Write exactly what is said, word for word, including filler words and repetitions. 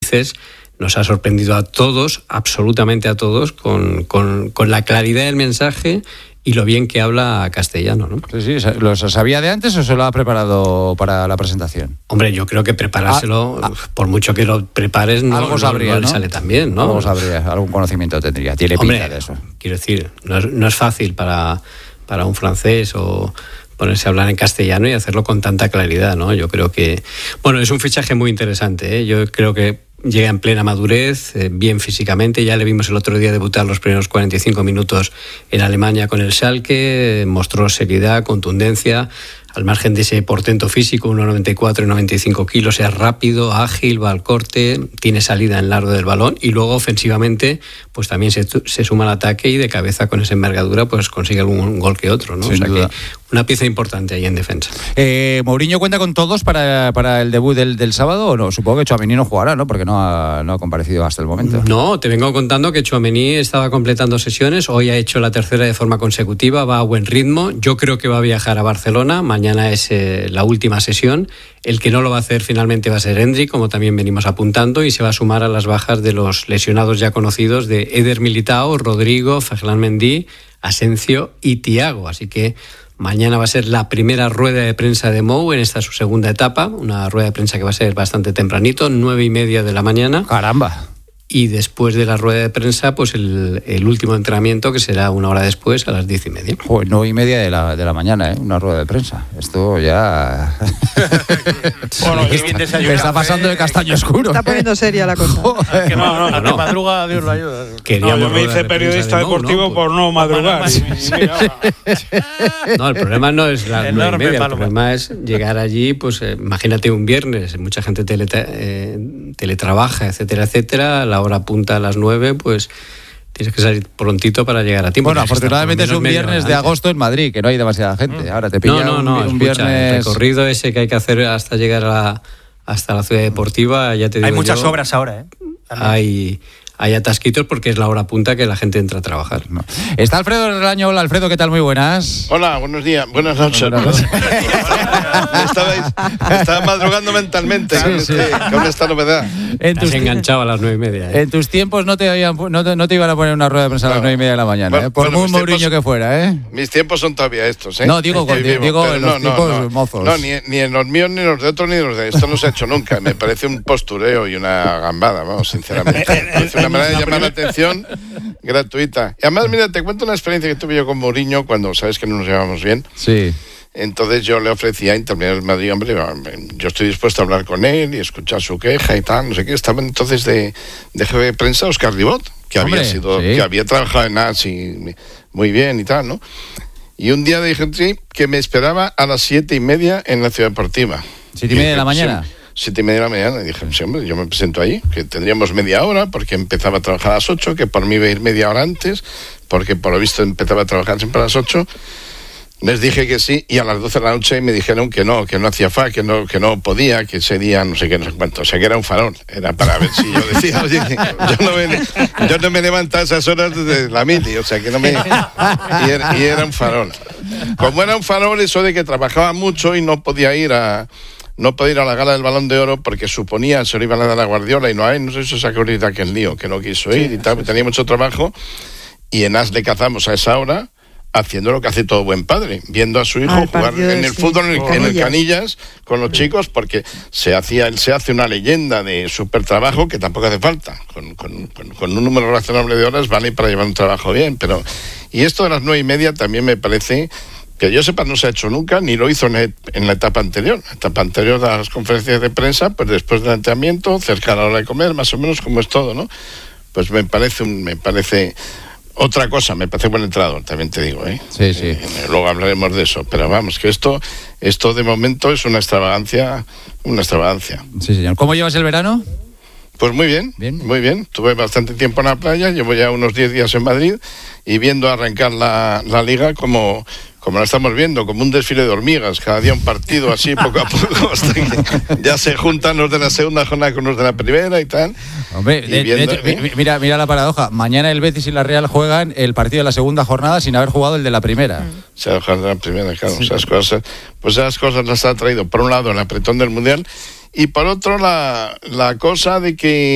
dices, nos ha sorprendido a todos, absolutamente a todos, con, con, con la claridad del mensaje y lo bien que habla castellano, ¿no? Sí, sí, ¿lo sabía de antes o se lo ha preparado para la presentación? Hombre, yo creo que preparárselo, ah, ah, por mucho que lo prepares, no, algo sabría, no, no ¿no? le sale tan bien, ¿no? Algo sabría, algún conocimiento tendría, tiene pinta Hombre, de eso. Quiero decir, no es, no es fácil para, para un francés o ponerse a hablar en castellano y hacerlo con tanta claridad, ¿no? Yo creo que, bueno, es un fichaje muy interesante, ¿eh? Yo creo que llega en plena madurez, eh, bien físicamente. Ya le vimos el otro día debutar los primeros cuarenta y cinco minutos en Alemania con el Schalke, mostró seriedad, contundencia, al margen de ese portento físico, uno noventa y cuatro y noventa y cinco kilos, es rápido, ágil, va al corte, tiene salida en largo del balón y luego ofensivamente pues también se, se suma al ataque y de cabeza con esa envergadura pues consigue algún gol que otro, ¿no? Sin o sea duda. que una pieza importante ahí en defensa. Eh, ¿Mourinho cuenta con todos para, para el debut del, del sábado o no? Supongo que Tchouaméni no jugará, ¿no? Porque no ha, no ha comparecido hasta el momento. No, te vengo contando que Tchouaméni estaba completando sesiones, hoy ha hecho la tercera de forma consecutiva, va a buen ritmo, yo creo que va a viajar a Barcelona, mañana es eh, la última sesión, el que no lo va a hacer finalmente va a ser Endrick, como también venimos apuntando, y se va a sumar a las bajas de los lesionados ya conocidos de Eder Militao, Rodrigo, Ferland Mendy, Asensio y Thiago, así que mañana va a ser la primera rueda de prensa de Mou en esta su segunda etapa, una rueda de prensa que va a ser bastante tempranito, nueve y media de la mañana. ¡Caramba! Y después de la rueda de prensa, pues el, el último entrenamiento, que será una hora después, a las diez y media. Joder, nueve y media de la, de la mañana, ¿eh? Una rueda de prensa. Esto ya... Bueno, sí, está, me está pasando de castaño oscuro. Está poniendo seria la cosa. Joder, que no, no, no, no. Que madruga, Dios lo ayuda. Queríamos No, yo me hice rueda de periodista prensa de Mou, deportivo ¿no? por no madrugar. Sí, sí. No, el problema no es las nueve y media, el problema es llegar allí, pues eh, imagínate un viernes, mucha gente teleta, eh, teletrabaja, etcétera, etcétera, la hora punta a las nueve, pues tienes que salir prontito para llegar a tiempo. Bueno, afortunadamente es un viernes de agosto en Madrid, que no hay demasiada gente. Ahora te pilla no, no, no, un, un escucha, viernes... el recorrido ese que hay que hacer hasta llegar a la, hasta la ciudad deportiva, ya te digo Hay muchas yo, obras ahora, ¿eh? También. Hay... Hay atasquitos porque es la hora punta que la gente entra a trabajar. No. Está Alfredo Relaño. Hola, Alfredo, ¿qué tal? Muy buenas. Hola, buenos días, buenas noches. Buenas noches. Estabais, estaba madrugando mentalmente sí, con, sí. Este, con esta novedad. En tus, Te has enganchado a las nueve y media. ¿eh? En tus tiempos no te, habían, no, te, no te iban a poner una rueda de prensa no. a las nueve y media de la mañana, bueno, ¿eh? Por bueno, muy Mourinho tiempos, que fuera, ¿eh? Mis tiempos son todavía estos, ¿eh? No, digo, es que digo en los no, tiempos no, no. mozos. No, ni, ni en los míos, ni en los de otros, ni en los de esto no se ha hecho nunca. Me parece un postureo y una gambada, vamos, sinceramente. Me parece una manera de llamar la atención gratuita. Y además, mira, te cuento una experiencia que tuve yo con Mourinho cuando sabes que no nos llevamos bien. Sí. Entonces yo le ofrecía intervenir en Madrid, hombre, yo estoy dispuesto a hablar con él y escuchar su queja y tal, no sé qué. Estaba entonces de, de jefe de prensa Óscar Ribot, que hombre, había sido, sí. que había trabajado en A S y muy bien y tal, ¿no? Y un día dije sí, que me esperaba a las siete y media en la Ciudad Deportiva. ¿Siete y media de la mañana? Sí, siete y media de la mañana, y dije, sí, hombre, yo me presento ahí, que tendríamos media hora, porque empezaba a trabajar a las ocho, que por mí iba a ir media hora antes, porque por lo visto empezaba a trabajar siempre a las ocho. Les dije que sí, y a las doce de la noche me dijeron que no, que no hacía fa, que no, que no podía, que ese día no sé qué, no sé cuánto, o sea que era un farol, era para ver si yo decía, oye, yo no me, yo no me levantaba a esas horas desde la mili, o sea que no me... Y era, y era un farol. Como era un farol, eso de que trabajaba mucho y no podía ir a... No podía ir a la gala del Balón de Oro porque suponía se lo iban a dar a Guardiola y no hay, no sé si os acordáis de aquel lío, que no quiso ir y tal, tenía mucho trabajo y en As le cazamos a esa hora haciendo lo que hace todo buen padre, viendo a su hijo jugar en el sí. fútbol, en el, en el Canillas, con los chicos, porque se hacía, él se hace una leyenda de súper trabajo que tampoco hace falta, con, con, con, con un número razonable de horas vale para llevar un trabajo bien, pero y esto de las nueve y media también me parece... que yo sepa no se ha hecho nunca, ni lo hizo en, el, en la etapa anterior. La etapa anterior de las conferencias de prensa, pues después del entrenamiento, cerca a la hora de comer, más o menos como es todo, ¿no? Pues me parece un, me parece otra cosa, me parece buen entrenador, también te digo, ¿eh? Sí, sí. Eh, luego hablaremos de eso, pero vamos, que esto, esto de momento es una extravagancia, una extravagancia. Sí, señor. ¿Cómo llevas el verano? Pues muy bien, bien, muy bien. Tuve bastante tiempo en la playa, llevo ya unos diez días en Madrid y viendo arrancar la, la liga como... como la estamos viendo, como un desfile de hormigas, cada día un partido así, poco a poco, hasta que ya se juntan los de la segunda jornada con los de la primera y tal. Hombre, y de, viendo, de hecho, ¿eh? mira, mira la paradoja. Mañana el Betis y la Real juegan el partido de la segunda jornada sin haber jugado el de la primera. Se ha jugado de la primera, claro. Sí. Esas cosas, pues esas cosas las ha traído, por un lado, el apretón del Mundial, y por otro, la, la cosa de que